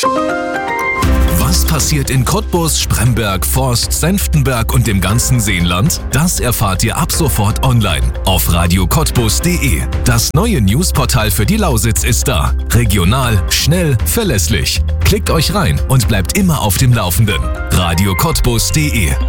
Was passiert in Cottbus, Spremberg, Forst, Senftenberg und dem ganzen Seenland? Das erfahrt ihr ab sofort online auf radiocottbus.de. Das neue Newsportal für die Lausitz ist da. Regional, schnell, verlässlich. Klickt euch rein und bleibt immer auf dem Laufenden. radiocottbus.de